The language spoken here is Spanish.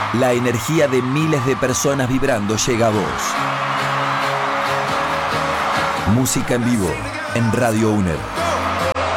La energía de miles de personas vibrando llega a vos. Música en vivo en Radio UNER.